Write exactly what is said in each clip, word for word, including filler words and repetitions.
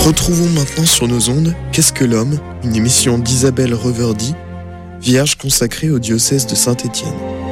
Retrouvons maintenant sur nos ondes Qu'est-ce que l'homme, une émission d'Isabelle Reverdy, vierge consacrée au diocèse de Saint-Étienne.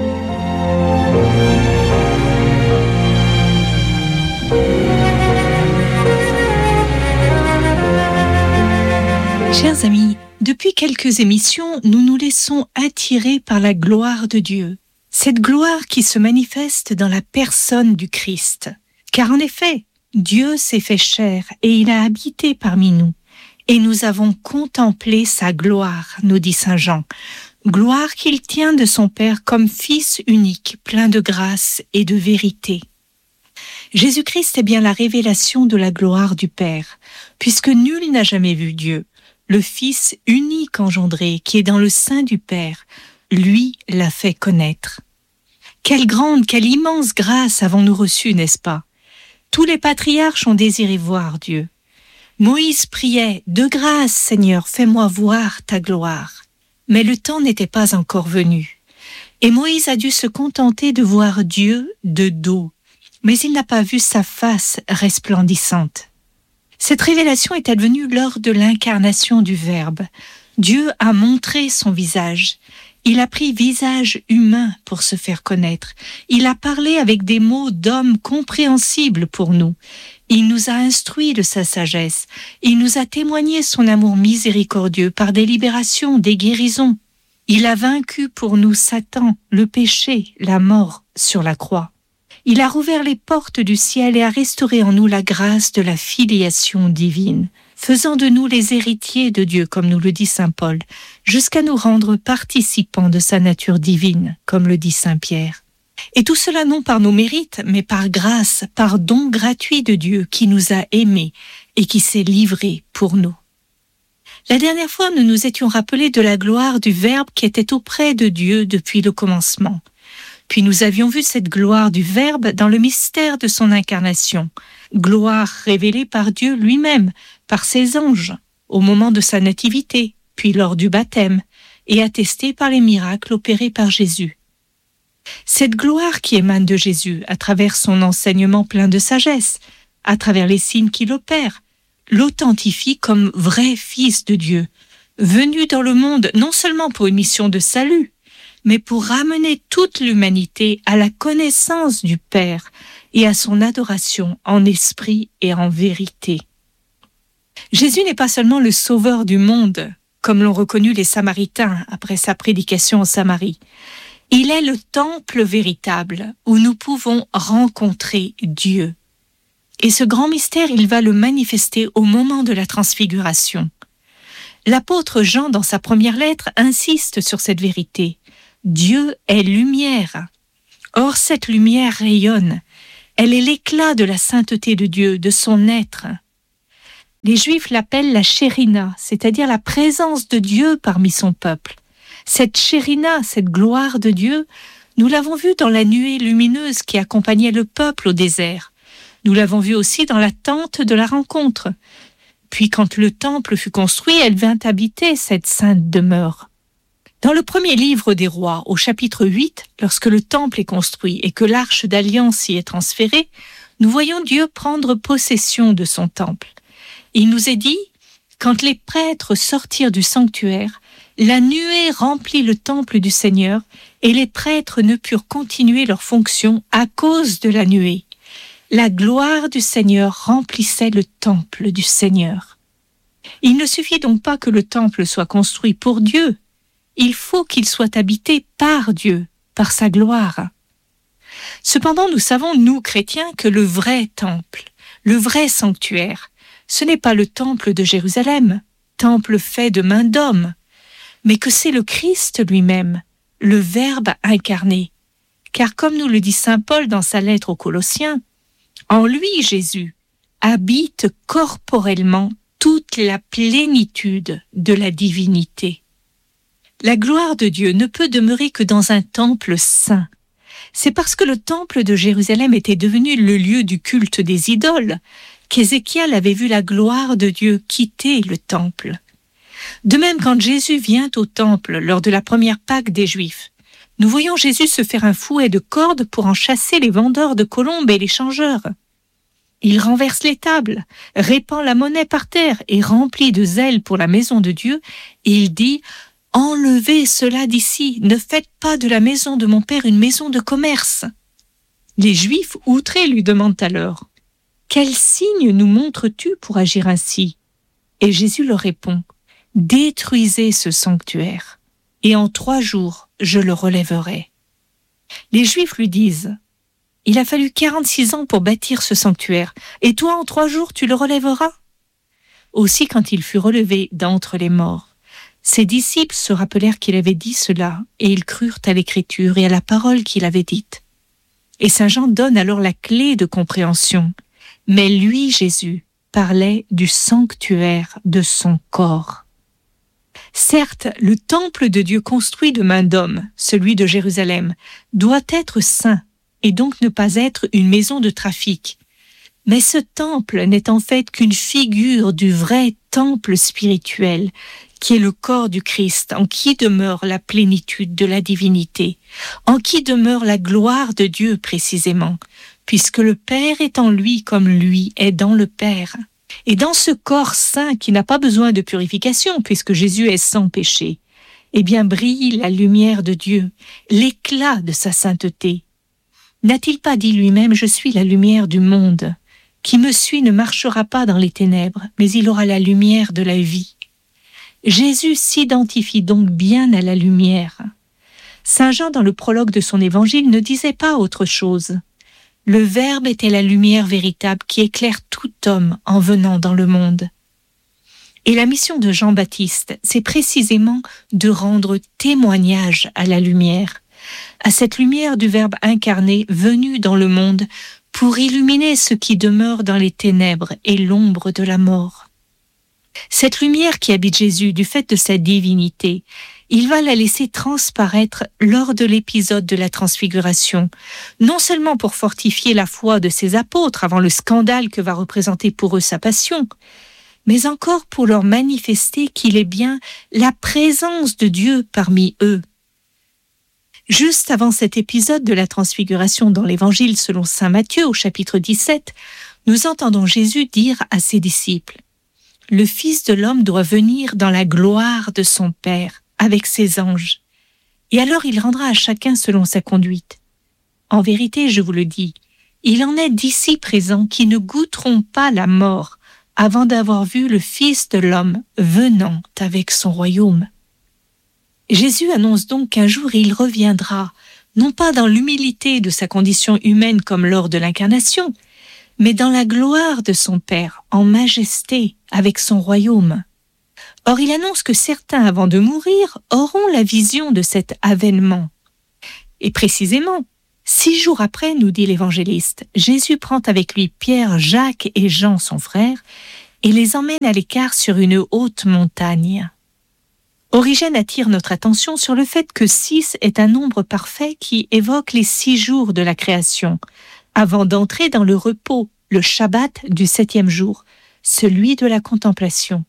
Chers amis, depuis quelques émissions, nous nous laissons attirer par la gloire de Dieu. Cette gloire qui se manifeste dans la personne du Christ. Car en effet, Dieu s'est fait chair et il a habité parmi nous. Et nous avons contemplé sa gloire, nous dit saint Jean. Gloire qu'il tient de son Père comme Fils unique, plein de grâce et de vérité. Jésus-Christ est bien la révélation de la gloire du Père, puisque nul n'a jamais vu Dieu. Le Fils unique engendré, qui est dans le sein du Père, lui l'a fait connaître. Quelle grande, quelle immense grâce avons-nous reçue, n'est-ce pas? Tous les patriarches ont désiré voir Dieu. Moïse priait « De grâce, Seigneur, fais-moi voir ta gloire ». Mais le temps n'était pas encore venu. Et Moïse a dû se contenter de voir Dieu de dos. Mais il n'a pas vu sa face resplendissante. Cette révélation est advenue lors de l'incarnation du Verbe. Dieu a montré son visage. Il a pris visage humain pour se faire connaître. Il a parlé avec des mots d'homme compréhensibles pour nous. Il nous a instruits de sa sagesse. Il nous a témoigné son amour miséricordieux par des libérations, des guérisons. Il a vaincu pour nous Satan, le péché, la mort sur la croix. Il a rouvert les portes du ciel et a restauré en nous la grâce de la filiation divine, faisant de nous les héritiers de Dieu, comme nous le dit saint Paul, jusqu'à nous rendre participants de sa nature divine, comme le dit saint Pierre. Et tout cela non par nos mérites, mais par grâce, par don gratuit de Dieu qui nous a aimés et qui s'est livré pour nous. La dernière fois, nous nous étions rappelés de la gloire du Verbe qui était auprès de Dieu depuis le commencement. Puis nous avions vu cette gloire du Verbe dans le mystère de son incarnation, gloire révélée par Dieu lui-même, par ses anges, au moment de sa nativité, puis lors du baptême, et attestée par les miracles opérés par Jésus. Cette gloire qui émane de Jésus, à travers son enseignement plein de sagesse, à travers les signes qu'il opère, l'authentifie comme vrai Fils de Dieu, venu dans le monde non seulement pour une mission de salut, mais pour ramener toute l'humanité à la connaissance du Père et à son adoration en esprit et en vérité. Jésus n'est pas seulement le sauveur du monde, comme l'ont reconnu les Samaritains après sa prédication en Samarie. Il est le temple véritable où nous pouvons rencontrer Dieu. Et ce grand mystère, il va le manifester au moment de la transfiguration. L'apôtre Jean, dans sa première lettre, insiste sur cette vérité. Dieu est lumière. Or, cette lumière rayonne. Elle est l'éclat de la sainteté de Dieu, de son être. Les Juifs l'appellent la Shérina, c'est-à-dire la présence de Dieu parmi son peuple. Cette Shérina, cette gloire de Dieu, nous l'avons vue dans la nuée lumineuse qui accompagnait le peuple au désert. Nous l'avons vue aussi dans la tente de la rencontre. Puis quand le temple fut construit, elle vint habiter cette sainte demeure. Dans le premier livre des rois, au chapitre huit, lorsque le temple est construit et que l'arche d'alliance y est transférée, nous voyons Dieu prendre possession de son temple. Il nous est dit, quand les prêtres sortirent du sanctuaire, la nuée remplit le temple du Seigneur et les prêtres ne purent continuer leur fonction à cause de la nuée. La gloire du Seigneur remplissait le temple du Seigneur. Il ne suffit donc pas que le temple soit construit pour Dieu, il faut qu'il soit habité par Dieu, par sa gloire. Cependant, nous savons, nous chrétiens, que le vrai temple, le vrai sanctuaire, ce n'est pas le temple de Jérusalem, temple fait de main d'homme, mais que c'est le Christ lui-même, le Verbe incarné. Car comme nous le dit saint Paul dans sa lettre aux Colossiens, en lui, Jésus, habite corporellement toute la plénitude de la divinité. La gloire de Dieu ne peut demeurer que dans un temple saint. C'est parce que le temple de Jérusalem était devenu le lieu du culte des idoles qu'Ézéchiel avait vu la gloire de Dieu quitter le temple. De même, quand Jésus vient au temple lors de la première Pâque des Juifs, nous voyons Jésus se faire un fouet de cordes pour en chasser les vendeurs de colombes et les changeurs. Il renverse les tables, répand la monnaie par terre et rempli de zèle pour la maison de Dieu, il dit « Enlevez cela d'ici, ne faites pas de la maison de mon père une maison de commerce. » Les Juifs outrés lui demandent alors « Quel signe nous montres-tu pour agir ainsi ?» Et Jésus leur répond « Détruisez ce sanctuaire, et en trois jours je le relèverai. » Les Juifs lui disent « Il a fallu quarante-six ans pour bâtir ce sanctuaire, et toi en trois jours tu le relèveras ?» Aussi quand il fut relevé d'entre les morts, ses disciples se rappelèrent qu'il avait dit cela, et ils crurent à l'écriture et à la parole qu'il avait dite. Et saint Jean donne alors la clé de compréhension. Mais lui, Jésus, parlait du sanctuaire de son corps. Certes, le temple de Dieu construit de main d'homme, celui de Jérusalem, doit être saint et donc ne pas être une maison de trafic. Mais ce temple n'est en fait qu'une figure du vrai temple spirituel, qui est le corps du Christ, en qui demeure la plénitude de la divinité, en qui demeure la gloire de Dieu précisément, puisque le Père est en lui comme lui est dans le Père. Et dans ce corps saint qui n'a pas besoin de purification, puisque Jésus est sans péché, eh bien brille la lumière de Dieu, l'éclat de sa sainteté. N'a-t-il pas dit lui-même « Je suis la lumière du monde ». Qui me suit ne marchera pas dans les ténèbres, mais il aura la lumière de la vie. Jésus s'identifie donc bien à la lumière. Saint Jean, dans le prologue de son évangile, ne disait pas autre chose. Le Verbe était la lumière véritable qui éclaire tout homme en venant dans le monde. Et la mission de Jean-Baptiste, c'est précisément de rendre témoignage à la lumière, à cette lumière du Verbe incarné venu dans le monde pour illuminer ce qui demeure dans les ténèbres et l'ombre de la mort. Cette lumière qui habite Jésus, du fait de sa divinité, il va la laisser transparaître lors de l'épisode de la transfiguration, non seulement pour fortifier la foi de ses apôtres avant le scandale que va représenter pour eux sa passion, mais encore pour leur manifester qu'il est bien la présence de Dieu parmi eux. Juste avant cet épisode de la transfiguration dans l'Évangile selon saint Matthieu au chapitre dix-sept, nous entendons Jésus dire à ses disciples « Le Fils de l'homme doit venir dans la gloire de son Père, avec ses anges, et alors il rendra à chacun selon sa conduite. En vérité, je vous le dis, il en est d'ici présents qui ne goûteront pas la mort avant d'avoir vu le Fils de l'homme venant avec son royaume. » Jésus annonce donc qu'un jour il reviendra, non pas dans l'humilité de sa condition humaine comme lors de l'incarnation, mais dans la gloire de son Père, en majesté, avec son royaume. Or il annonce que certains, avant de mourir, auront la vision de cet avènement. Et précisément, six jours après, nous dit l'évangéliste, Jésus prend avec lui Pierre, Jacques et Jean, son frère, et les emmène à l'écart sur une haute montagne. Origène attire notre attention sur le fait que six est un nombre parfait qui évoque les six jours de la création, avant d'entrer dans le repos, le Shabbat du septième jour, celui de la contemplation.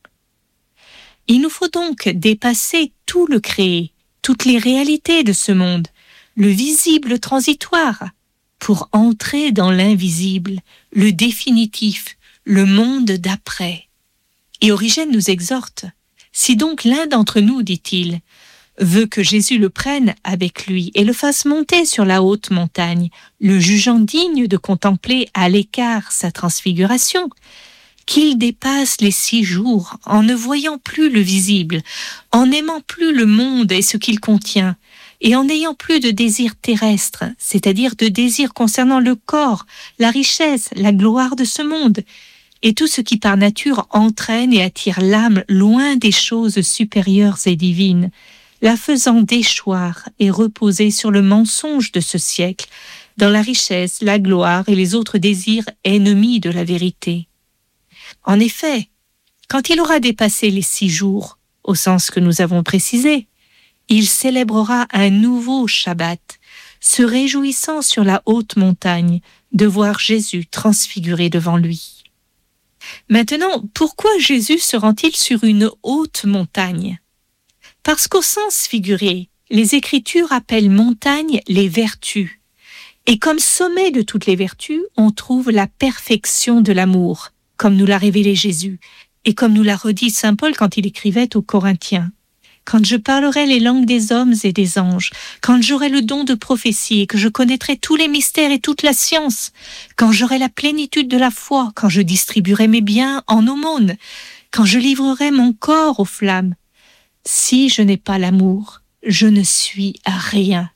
Il nous faut donc dépasser tout le créé, toutes les réalités de ce monde, le visible transitoire, pour entrer dans l'invisible, le définitif, le monde d'après. Et Origène nous exhorte. Si donc l'un d'entre nous, dit-il, veut que Jésus le prenne avec lui et le fasse monter sur la haute montagne, le jugeant digne de contempler à l'écart sa transfiguration, qu'il dépasse les six jours en ne voyant plus le visible, en n'aimant plus le monde et ce qu'il contient, et en n'ayant plus de désir terrestre, c'est-à-dire de désir concernant le corps, la richesse, la gloire de ce monde, et tout ce qui par nature entraîne et attire l'âme loin des choses supérieures et divines, la faisant déchoir et reposer sur le mensonge de ce siècle, dans la richesse, la gloire et les autres désirs ennemis de la vérité. En effet, quand il aura dépassé les six jours, au sens que nous avons précisé, il célébrera un nouveau Shabbat, se réjouissant sur la haute montagne de voir Jésus transfiguré devant lui. Maintenant, pourquoi Jésus se rend-il sur une haute montagne ? Parce qu'au sens figuré, les Écritures appellent montagne les vertus, Et comme sommet de toutes les vertus, on trouve la perfection de l'amour, comme nous l'a révélé Jésus, et comme nous l'a redit saint Paul quand il écrivait aux Corinthiens. Quand je parlerai les langues des hommes et des anges, quand j'aurai le don de prophétie et que je connaîtrai tous les mystères et toute la science, quand j'aurai la plénitude de la foi, quand je distribuerai mes biens en aumône, quand je livrerai mon corps aux flammes, si je n'ai pas l'amour, je ne suis à rien.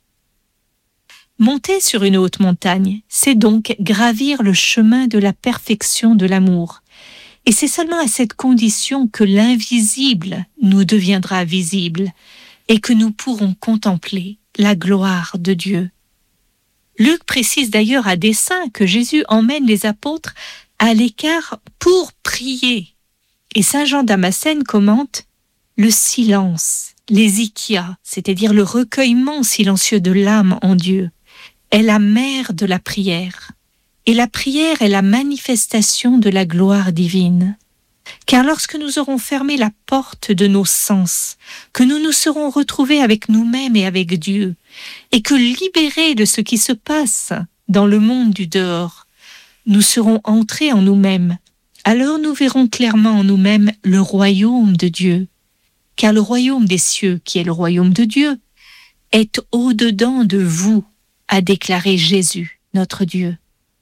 Monter sur une haute montagne, c'est donc gravir le chemin de la perfection de l'amour. Et c'est seulement à cette condition que l'invisible nous deviendra visible et que nous pourrons contempler la gloire de Dieu. Luc précise d'ailleurs à dessein que Jésus emmène les apôtres à l'écart pour prier. Et saint Jean Damascène commente « Le silence, l'hésychia, c'est-à-dire le recueillement silencieux de l'âme en Dieu, est la mère de la prière. Et la prière est la manifestation de la gloire divine. Car lorsque nous aurons fermé la porte de nos sens, que nous nous serons retrouvés avec nous-mêmes et avec Dieu, et que libérés de ce qui se passe dans le monde du dehors, nous serons entrés en nous-mêmes, alors nous verrons clairement en nous-mêmes le royaume de Dieu. Car le royaume des cieux, qui est le royaume de Dieu, est au-dedans de vous, a déclaré Jésus, notre Dieu.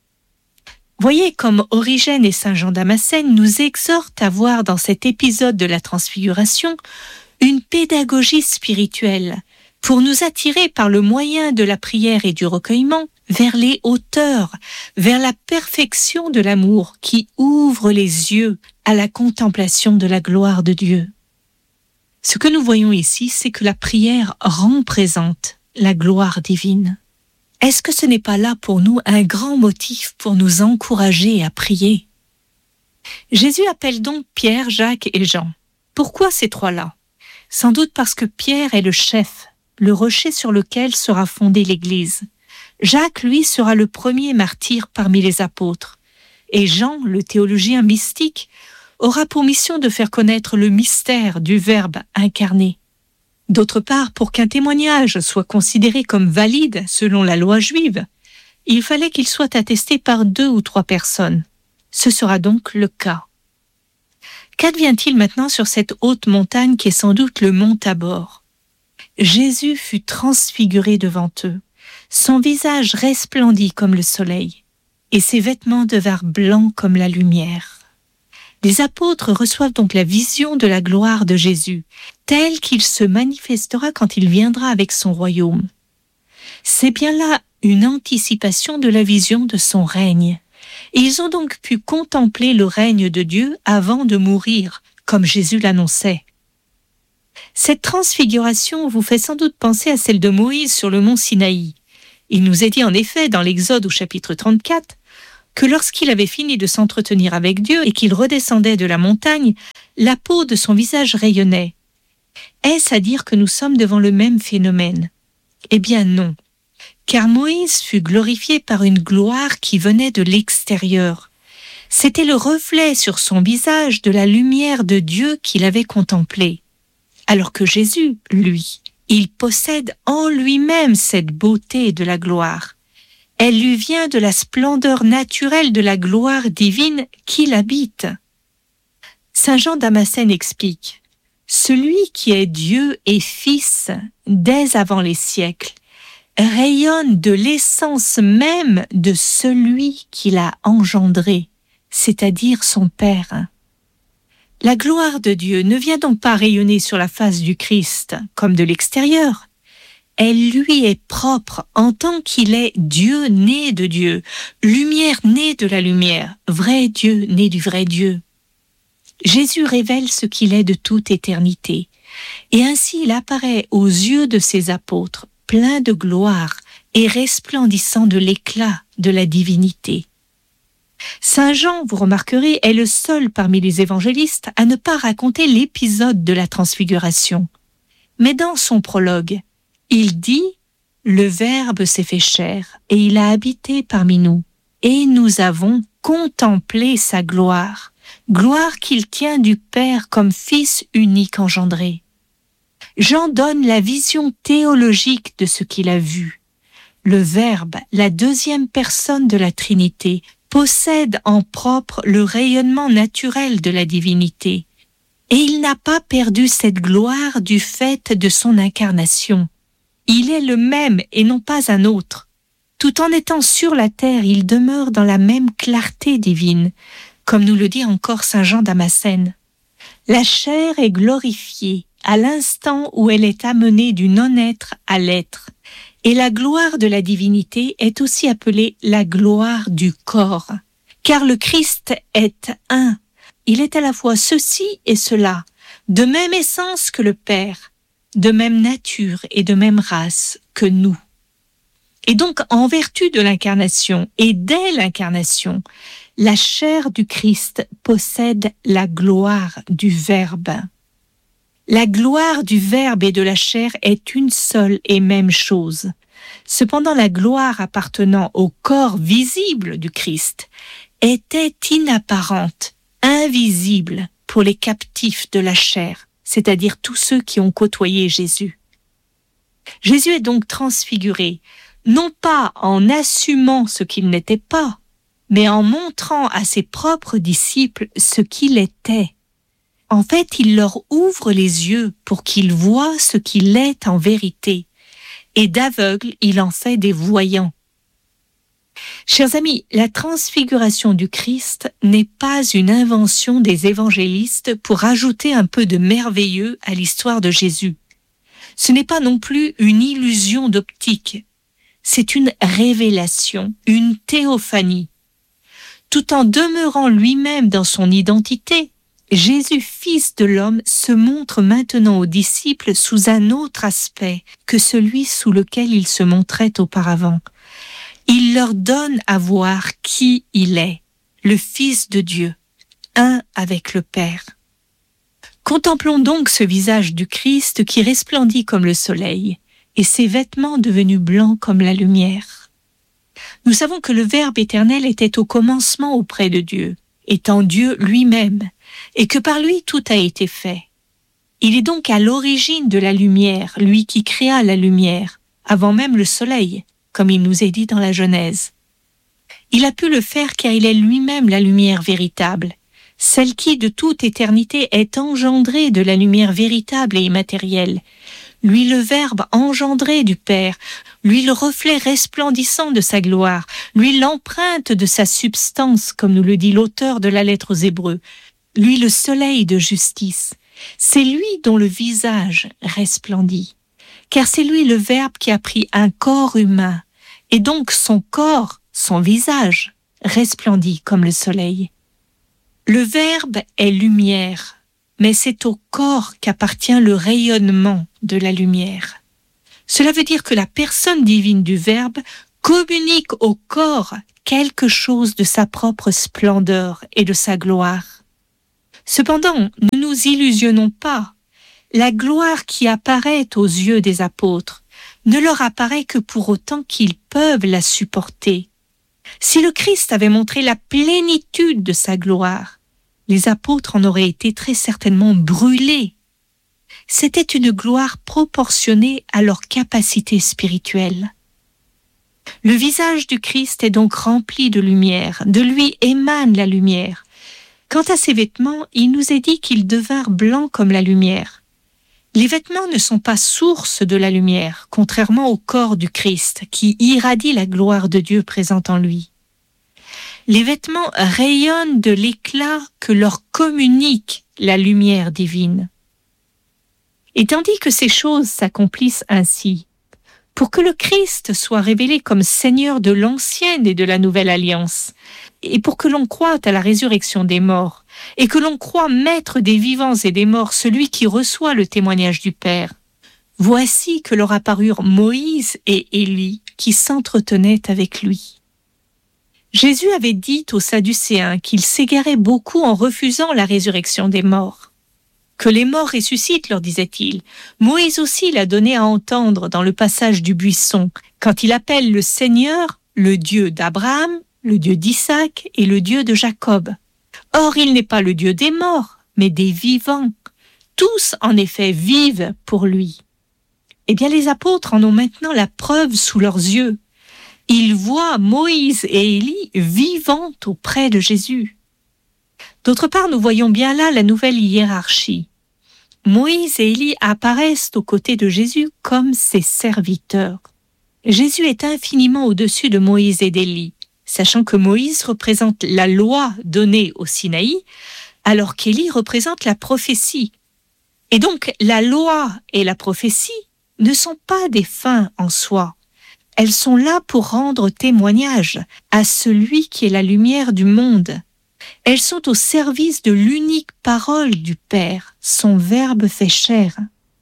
Voyez comme Origène et saint Jean Damascène nous exhortent à voir dans cet épisode de la Transfiguration une pédagogie spirituelle pour nous attirer par le moyen de la prière et du recueillement vers les hauteurs, vers la perfection de l'amour qui ouvre les yeux à la contemplation de la gloire de Dieu. Ce que nous voyons ici, c'est que la prière rend présente la gloire divine. Est-ce que ce n'est pas là pour nous un grand motif pour nous encourager à prier? Jésus appelle donc Pierre, Jacques et Jean. Pourquoi ces trois-là? Sans doute parce que Pierre est le chef, le rocher sur lequel sera fondée l'Église. Jacques, lui, sera le premier martyr parmi les apôtres. Et Jean, le théologien mystique, aura pour mission de faire connaître le mystère du Verbe incarné. D'autre part, pour qu'un témoignage soit considéré comme valide selon la loi juive, il fallait qu'il soit attesté par deux ou trois personnes. Ce sera donc le cas. Qu'advient-il maintenant sur cette haute montagne qui est sans doute le mont Tabor? Jésus fut transfiguré devant eux. Son visage resplendit comme le soleil, et ses vêtements devinrent blancs comme la lumière. Les apôtres reçoivent donc la vision de la gloire de Jésus, telle qu'il se manifestera quand il viendra avec son royaume. C'est bien là une anticipation de la vision de son règne. Et ils ont donc pu contempler le règne de Dieu avant de mourir, comme Jésus l'annonçait. Cette transfiguration vous fait sans doute penser à celle de Moïse sur le mont Sinaï. Il nous est dit en effet dans l'Exode au chapitre trente-quatre que lorsqu'il avait fini de s'entretenir avec Dieu et qu'il redescendait de la montagne, la peau de son visage rayonnait. Est-ce à dire que nous sommes devant le même phénomène? Eh bien non, car Moïse fut glorifié par une gloire qui venait de l'extérieur. C'était le reflet sur son visage de la lumière de Dieu qu'il avait contemplée. Alors que Jésus, lui, il possède en lui-même cette beauté de la gloire. Elle lui vient de la splendeur naturelle de la gloire divine qui l'habite. Saint Jean Damascène explique « Celui qui est Dieu et Fils dès avant les siècles rayonne de l'essence même de celui qui l'a engendré, c'est-à-dire son Père. » La gloire de Dieu ne vient donc pas rayonner sur la face du Christ comme de l'extérieur. Elle lui est propre en tant qu'il est Dieu né de Dieu, lumière née de la lumière, vrai Dieu né du vrai Dieu. Jésus révèle ce qu'il est de toute éternité, et ainsi il apparaît aux yeux de ses apôtres, plein de gloire et resplendissant de l'éclat de la divinité. Saint Jean, vous remarquerez, est le seul parmi les évangélistes à ne pas raconter l'épisode de la transfiguration. Mais dans son prologue, il dit « Le Verbe s'est fait chair et il a habité parmi nous, et nous avons contemplé sa gloire, gloire qu'il tient du Père comme Fils unique engendré. » Jean donne la vision théologique de ce qu'il a vu. le Verbe, la deuxième personne de la Trinité, possède en propre le rayonnement naturel de la divinité. Et il n'a pas perdu cette gloire du fait de son incarnation. Il est le même et non pas un autre. Tout en étant sur la terre, il demeure dans la même clarté divine, comme nous le dit encore saint Jean Damascène. La chair est glorifiée à l'instant où elle est amenée du non-être à l'être. Et la gloire de la divinité est aussi appelée la gloire du corps. Car le Christ est un. Il est à la fois ceci et cela, de même essence que le Père, de même nature et de même race que nous. Et donc, en vertu de l'incarnation et dès l'incarnation, la chair du Christ possède la gloire du Verbe. La gloire du Verbe et de la chair est une seule et même chose. Cependant, la gloire appartenant au corps visible du Christ était inapparente, invisible pour les captifs de la chair, c'est-à-dire tous ceux qui ont côtoyé Jésus. Jésus est donc transfiguré, non pas en assumant ce qu'il n'était pas, mais en montrant à ses propres disciples ce qu'il était. En fait, il leur ouvre les yeux pour qu'ils voient ce qu'il est en vérité, et d'aveugles, il en fait des voyants. Chers amis, la transfiguration du Christ n'est pas une invention des évangélistes pour ajouter un peu de merveilleux à l'histoire de Jésus. Ce n'est pas non plus une illusion d'optique. C'est une révélation, une théophanie. Tout en demeurant lui-même dans son identité, Jésus, fils de l'homme, se montre maintenant aux disciples sous un autre aspect que celui sous lequel il se montrait auparavant. Il leur donne à voir qui il est, le Fils de Dieu, un avec le Père. Contemplons donc ce visage du Christ qui resplendit comme le soleil, et ses vêtements devenus blancs comme la lumière. Nous savons que le Verbe éternel était au commencement auprès de Dieu, étant Dieu lui-même, et que par lui tout a été fait. Il est donc à l'origine de la lumière, lui qui créa la lumière, avant même le soleil, comme il nous est dit dans la Genèse. Il a pu le faire car il est lui-même la lumière véritable, celle qui, de toute éternité, est engendrée de la lumière véritable et immatérielle. Lui le Verbe engendré du Père, lui le reflet resplendissant de sa gloire, lui l'empreinte de sa substance, comme nous le dit l'auteur de la lettre aux Hébreux, lui le soleil de justice. C'est lui dont le visage resplendit, car c'est lui le Verbe qui a pris un corps humain, et donc son corps, son visage, resplendit comme le soleil. Le Verbe est lumière, mais c'est au corps qu'appartient le rayonnement de la lumière. Cela veut dire que la personne divine du Verbe communique au corps quelque chose de sa propre splendeur et de sa gloire. Cependant, ne nous illusionnons pas. La gloire qui apparaît aux yeux des apôtres ne leur apparaît que pour autant qu'ils peuvent la supporter. Si le Christ avait montré la plénitude de sa gloire, les apôtres en auraient été très certainement brûlés. C'était une gloire proportionnée à leur capacité spirituelle. Le visage du Christ est donc rempli de lumière, de lui émane la lumière. Quant à ses vêtements, il nous est dit qu'ils devinrent blancs comme la lumière. Les vêtements ne sont pas source de la lumière, contrairement au corps du Christ, qui irradie la gloire de Dieu présente en lui. Les vêtements rayonnent de l'éclat que leur communique la lumière divine. Et tandis que ces choses s'accomplissent ainsi, pour que le Christ soit révélé comme Seigneur de l'ancienne et de la nouvelle alliance, et pour que l'on croie à la résurrection des morts, et que l'on croie maître des vivants et des morts, celui qui reçoit le témoignage du Père, voici que leur apparurent Moïse et Élie qui s'entretenaient avec lui. Jésus avait dit aux Sadducéens qu'ils s'égaraient beaucoup en refusant la résurrection des morts. Que les morts ressuscitent, leur disait-il. Moïse aussi l'a donné à entendre dans le passage du buisson, quand il appelle le Seigneur le Dieu d'Abraham, le Dieu d'Isaac et le Dieu de Jacob. Or, il n'est pas le Dieu des morts, mais des vivants. Tous, en effet, vivent pour lui. Eh bien, les apôtres en ont maintenant la preuve sous leurs yeux. Ils voient Moïse et Élie vivant auprès de Jésus. D'autre part, nous voyons bien là la nouvelle hiérarchie. Moïse et Élie apparaissent aux côtés de Jésus comme ses serviteurs. Jésus est infiniment au-dessus de Moïse et d'Élie, sachant que Moïse représente la loi donnée au Sinaï, alors qu'Élie représente la prophétie. Et donc, la loi et la prophétie ne sont pas des fins en soi. Elles sont là pour rendre témoignage à celui qui est la lumière du monde. Elles sont au service de l'unique parole du Père, son Verbe fait chair.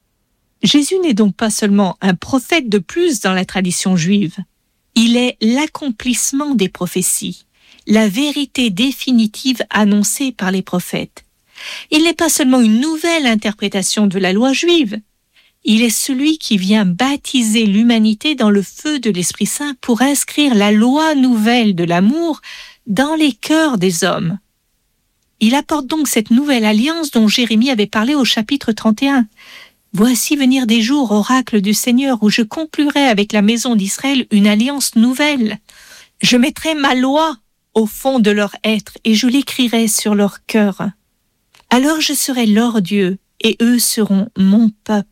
Jésus n'est donc pas seulement un prophète de plus dans la tradition juive. Il est l'accomplissement des prophéties, la vérité définitive annoncée par les prophètes. Il n'est pas seulement une nouvelle interprétation de la loi juive. Il est celui qui vient baptiser l'humanité dans le feu de l'Esprit Saint pour inscrire la loi nouvelle de l'amour dans les cœurs des hommes. Il apporte donc cette nouvelle alliance dont Jérémie avait parlé au chapitre trente et un. « Voici venir des jours, oracle du Seigneur, où je conclurai avec la maison d'Israël une alliance nouvelle. Je mettrai ma loi au fond de leur être et je l'écrirai sur leur cœur. Alors je serai leur Dieu et eux seront mon peuple. »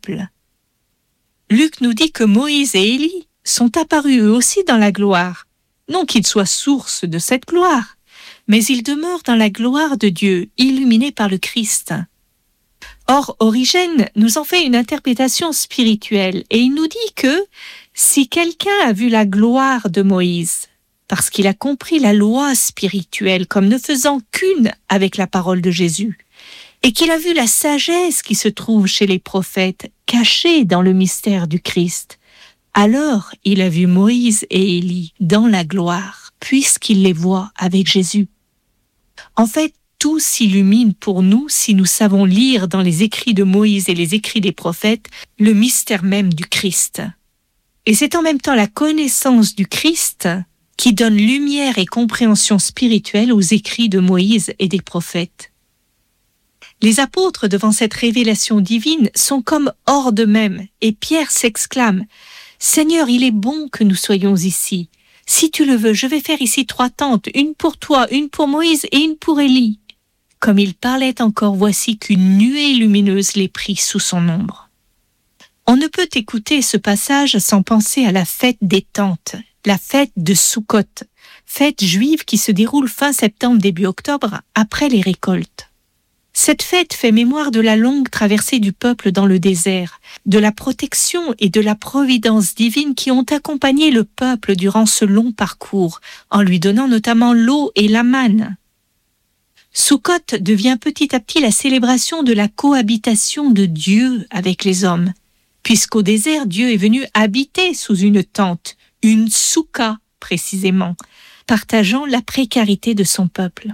Luc nous dit que Moïse et Élie sont apparus eux aussi dans la gloire. Non qu'ils soient source de cette gloire, mais ils demeurent dans la gloire de Dieu, illuminés par le Christ. Or, Origène nous en fait une interprétation spirituelle et il nous dit que si quelqu'un a vu la gloire de Moïse, parce qu'il a compris la loi spirituelle comme ne faisant qu'une avec la parole de Jésus, et qu'il a vu la sagesse qui se trouve chez les prophètes, cachée dans le mystère du Christ, alors il a vu Moïse et Élie dans la gloire, puisqu'il les voit avec Jésus. En fait, tout s'illumine pour nous si nous savons lire dans les écrits de Moïse et les écrits des prophètes le mystère même du Christ. Et c'est en même temps la connaissance du Christ qui donne lumière et compréhension spirituelle aux écrits de Moïse et des prophètes. Les apôtres, devant cette révélation divine, sont comme hors d'eux-mêmes, et Pierre s'exclame « Seigneur, il est bon que nous soyons ici. Si tu le veux, je vais faire ici trois tentes, une pour toi, une pour Moïse et une pour Élie. » Comme il parlait encore, voici qu'une nuée lumineuse les prit sous son ombre. On ne peut écouter ce passage sans penser à la fête des tentes, la fête de Soukhot, fête juive qui se déroule fin septembre, début octobre, après les récoltes. Cette fête fait mémoire de la longue traversée du peuple dans le désert, de la protection et de la providence divine qui ont accompagné le peuple durant ce long parcours, en lui donnant notamment l'eau et la manne. Soukhot devient petit à petit la célébration de la cohabitation de Dieu avec les hommes, puisqu'au désert, Dieu est venu habiter sous une tente, une soukha précisément, partageant la précarité de son peuple.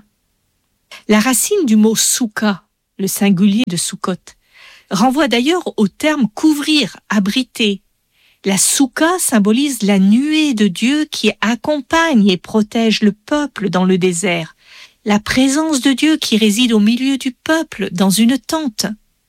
La racine du mot soukha, le singulier de Soukhot, renvoie d'ailleurs au terme couvrir, abriter. La soukha symbolise la nuée de Dieu qui accompagne et protège le peuple dans le désert, la présence de Dieu qui réside au milieu du peuple dans une tente.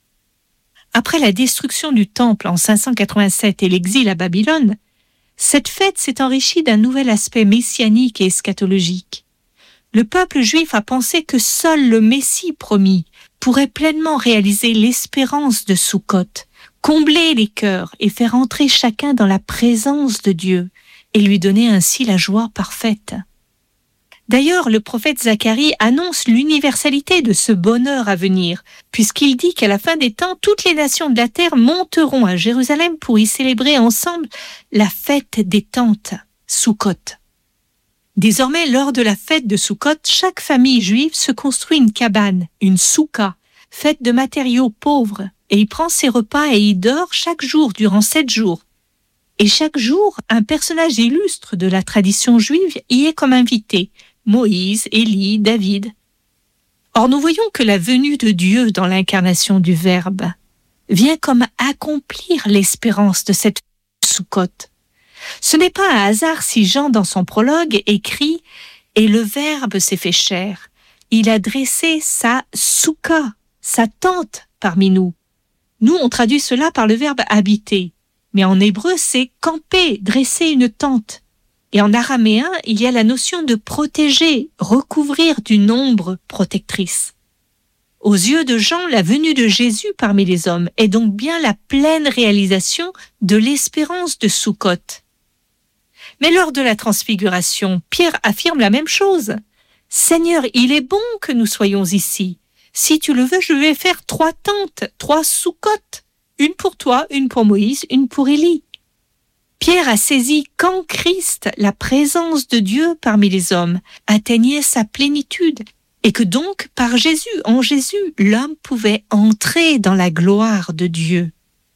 Après la destruction du temple en cinq cent quatre-vingt-sept et l'exil à Babylone, cette fête s'est enrichie d'un nouvel aspect messianique et eschatologique. Le peuple juif a pensé que seul le Messie promis pourrait pleinement réaliser l'espérance de Soukhot, combler les cœurs et faire entrer chacun dans la présence de Dieu et lui donner ainsi la joie parfaite. D'ailleurs, le prophète Zacharie annonce l'universalité de ce bonheur à venir, puisqu'il dit qu'à la fin des temps, toutes les nations de la terre monteront à Jérusalem pour y célébrer ensemble la fête des tentes, Soukhot. Désormais, lors de la fête de Soukhot, chaque famille juive se construit une cabane, une soukha, faite de matériaux pauvres, et y prend ses repas et y dort chaque jour durant sept jours. Et chaque jour, un personnage illustre de la tradition juive y est comme invité, Moïse, Élie, David. Or, nous voyons que la venue de Dieu dans l'incarnation du Verbe vient comme accomplir l'espérance de cette Soukhot. Ce n'est pas un hasard si Jean, dans son prologue, écrit « Et le Verbe s'est fait chair. Il a dressé sa soukha, sa tente parmi nous. » Nous, on traduit cela par le verbe « habiter ». Mais en hébreu, c'est « camper », « dresser une tente ». Et en araméen, il y a la notion de protéger, recouvrir d'une ombre protectrice. Aux yeux de Jean, la venue de Jésus parmi les hommes est donc bien la pleine réalisation de l'espérance de Soukhot. Mais lors de la transfiguration, Pierre affirme la même chose. « Seigneur, il est bon que nous soyons ici. Si tu le veux, je vais faire trois tentes, trois Soukhot, une pour toi, une pour Moïse, une pour Élie. » Pierre a saisi qu'en Christ, la présence de Dieu parmi les hommes atteignait sa plénitude et que donc, par Jésus, en Jésus, l'homme pouvait entrer dans la gloire de Dieu.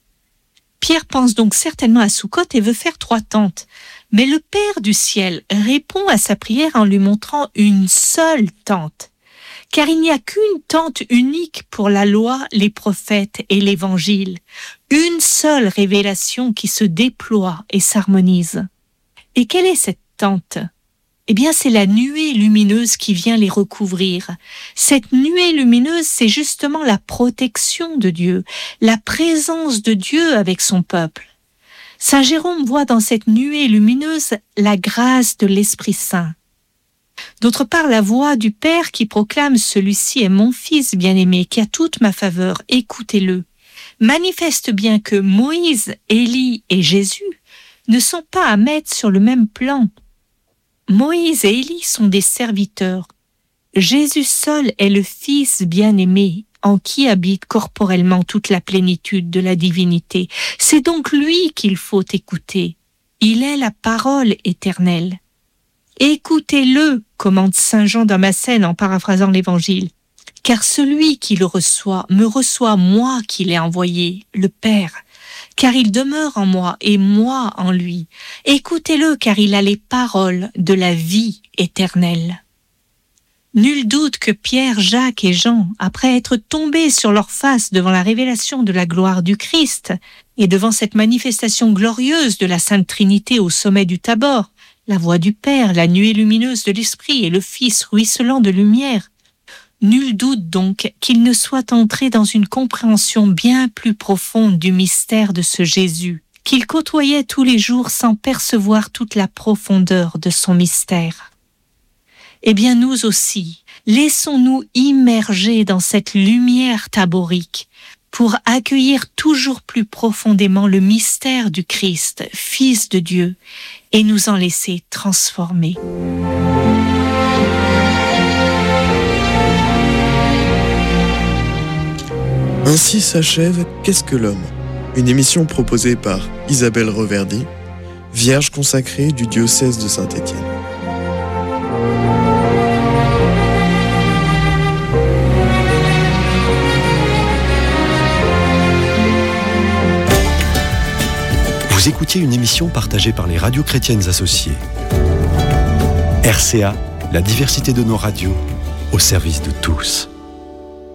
Pierre pense donc certainement à Soukhot et veut faire trois tentes. Mais le Père du ciel répond à sa prière en lui montrant une seule tente. Car il n'y a qu'une tente unique pour la loi, les prophètes et l'Évangile. Une seule révélation qui se déploie et s'harmonise. Et quelle est cette tente ? Eh bien, c'est la nuée lumineuse qui vient les recouvrir. Cette nuée lumineuse, c'est justement la protection de Dieu, la présence de Dieu avec son peuple. Saint Jérôme voit dans cette nuée lumineuse la grâce de l'Esprit Saint. D'autre part, la voix du Père qui proclame « Celui-ci est mon Fils bien-aimé, qui a toute ma faveur, écoutez-le », manifeste bien que Moïse, Élie et Jésus ne sont pas à mettre sur le même plan. Moïse et Élie sont des serviteurs. Jésus seul est le Fils bien-aimé, en qui habite corporellement toute la plénitude de la divinité. C'est donc lui qu'il faut écouter. Il est la parole éternelle. Écoutez-le, commande saint Jean Damascène en paraphrasant l'Évangile, car celui qui le reçoit me reçoit moi qui l'ai envoyé, le Père, car il demeure en moi et moi en lui. Écoutez-le, car il a les paroles de la vie éternelle. Nul doute que Pierre, Jacques et Jean, après être tombés sur leur face devant la révélation de la gloire du Christ et devant cette manifestation glorieuse de la Sainte Trinité au sommet du Tabor, la voix du Père, la nuée lumineuse de l'Esprit et le Fils ruisselant de lumière, nul doute donc qu'ils ne soient entrés dans une compréhension bien plus profonde du mystère de ce Jésus, qu'ils côtoyaient tous les jours sans percevoir toute la profondeur de son mystère. Eh bien nous aussi, laissons-nous immerger dans cette lumière taborique pour accueillir toujours plus profondément le mystère du Christ, Fils de Dieu, et nous en laisser transformer. Ainsi s'achève Qu'est-ce que l'homme ? Une émission proposée par Isabelle Reverdy, vierge consacrée du diocèse de Saint-Étienne. Vous écoutiez une émission partagée par les radios chrétiennes associées. R C A, la diversité de nos radios, au service de tous.